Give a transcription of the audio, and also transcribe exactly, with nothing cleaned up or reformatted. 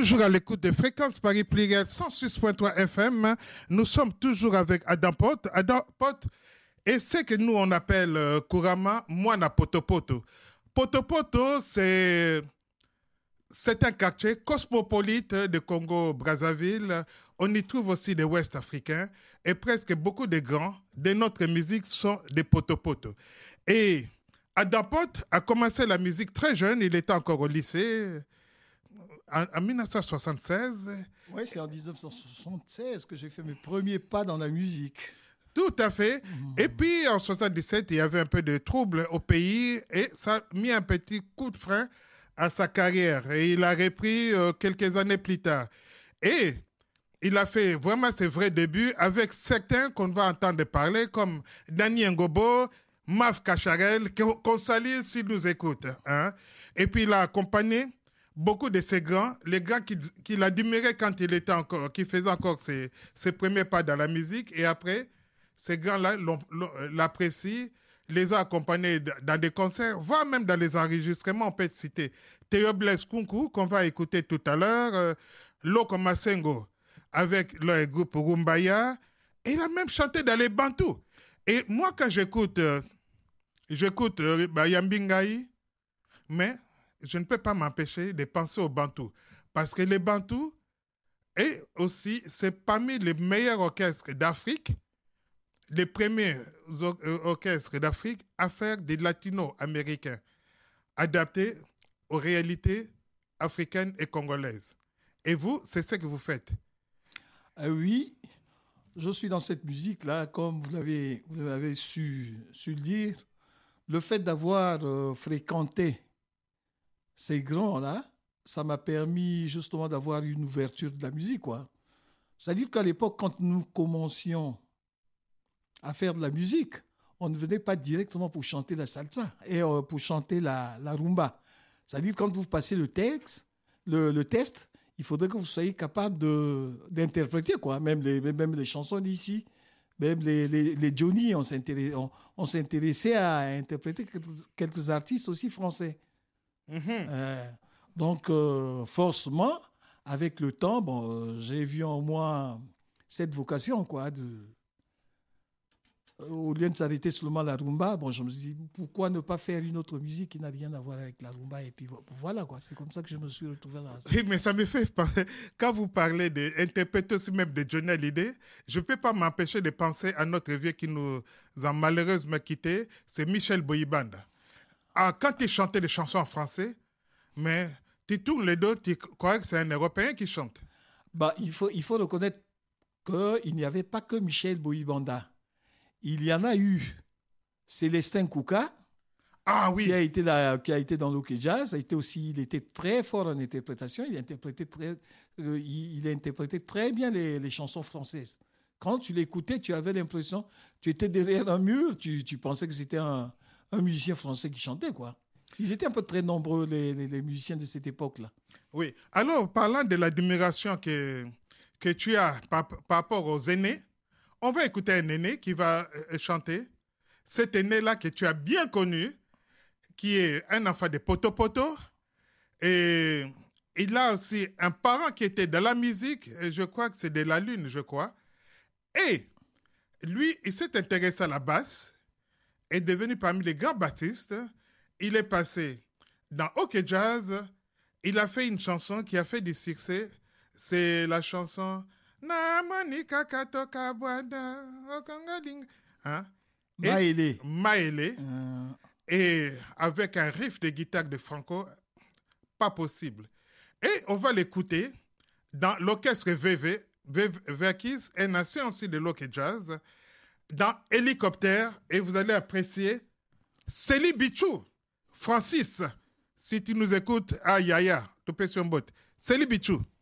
toujours à l'écoute de Fréquence Paris Pluriel cent six point trois F M. Nous sommes toujours avec Adam Pot. Adam Pot, et c'est que nous on appelle euh, couramment Moana Potopoto. Potopoto, c'est, c'est un quartier cosmopolite de Congo-Brazzaville. On y trouve aussi des Ouest africains et presque beaucoup de grands de notre musique sont des Potopoto. Et Adam Pot a commencé la musique très jeune, il était encore au lycée. En, en dix-neuf cent soixante-seize. Oui, c'est en dix-neuf cent soixante-seize que j'ai fait mes premiers pas dans la musique. Tout à fait. Mmh. Et puis en soixante-dix-sept, il y avait un peu de troubles au pays et ça a mis un petit coup de frein à sa carrière. Et il a repris euh, quelques années plus tard. Et il a fait vraiment ses vrais débuts avec certains qu'on va entendre parler comme Danny Ngobo, Maf Kacharel, qu'on salue s'il nous écoute. Hein. Et puis il a accompagné beaucoup de ces grands, les grands qu'il qui admirait quand il était encore, qui faisait encore ses, ses premiers pas dans la musique. Et après, ces grands-là l'ont, l'ont, l'apprécient, les ont accompagnés dans des concerts, voire même dans les enregistrements. On peut citer Théo Blaise Kunku, qu'on va écouter tout à l'heure, euh, Loko Masengo, avec le groupe Rumbaya. Et il a même chanté dans les Bantous. Et moi, quand j'écoute, euh, j'écoute euh, Yambingaï, mais je ne peux pas m'empêcher de penser aux Bantous. Parce que les Bantous, et aussi, c'est parmi les meilleurs orchestres d'Afrique, les premiers or- orchestres d'Afrique à faire des latino-américains, adaptés aux réalités africaines et congolaises. Et vous, c'est ce que vous faites. Ah oui, je suis dans cette musique-là, comme vous l'avez, vous l'avez su, su le dire. Le fait d'avoir euh, fréquenté ces grands-là, ça m'a permis justement d'avoir une ouverture de la musique, quoi. C'est-à-dire qu'à l'époque, quand nous commencions à faire de la musique, on ne venait pas directement pour chanter la salsa et euh, pour chanter la, la rumba. C'est-à-dire quand vous passez le texte, le, le test, il faudrait que vous soyez capable de, d'interpréter, quoi. Même les, même les chansons d'ici, même les, les, les Johnny, on s'intéressait, on, on s'intéressait à interpréter quelques, quelques artistes aussi français. Mmh. Euh, donc, euh, forcément, avec le temps, bon, euh, j'ai vu en moi cette vocation, quoi, de, euh, au lieu de s'arrêter seulement à la rumba, bon, je me suis dit, pourquoi ne pas faire une autre musique qui n'a rien à voir avec la rumba, et puis voilà, quoi, c'est comme ça que je me suis retrouvé dans la... Oui, mais ça me fait penser, quand vous parlez d'interpréter aussi même de Johnny Hallyday, je ne peux pas m'empêcher de penser à notre vieux qui nous a malheureusement quittés, c'est Michel Boyibanda. Ah, quand il chantait des chansons en français, mais tu tournes les dos, tu crois que c'est un Européen qui chante. Bah, il faut, il faut reconnaître qu'il n'y avait pas que Michel Boyibanda. Il y en a eu Célestin Kouka, ah, oui. qui, a été la, qui a été dans l'Ok Jazz. A été aussi, il était très fort en interprétation. Il a interprété très, euh, il, il a interprété très bien les, les chansons françaises. Quand tu l'écoutais, tu avais l'impression, tu étais derrière un mur, tu, tu pensais que c'était un... un musicien français qui chantait, quoi. Ils étaient un peu très nombreux, les, les, les musiciens de cette époque-là. Oui. Alors, parlant de l'admiration que, que tu as par, par rapport aux aînés, on va écouter un aîné qui va euh, chanter. Cet aîné-là que tu as bien connu, qui est un enfant de Potopoto. Et il a aussi un parent qui était dans la musique, je crois que c'est de la Lune, je crois. Et lui, il s'est intéressé à la basse, est devenu parmi les grands bassistes. Il est passé dans OK Jazz. Il a fait une chanson qui a fait du succès. C'est la chanson Na Monica Katoka Bwada Okangaling. Hein? Maélé. Maélé. Euh... Et avec un riff de guitare de Franco, pas possible. Et on va l'écouter dans l'orchestre V V. Verkis est nation aussi de l'Ok Jazz. Dans Hélicoptère, et vous allez apprécier Célie Bichou, Francis, si tu nous écoutes, ah Yaya, tu peux sur un bot. Célie Bichou.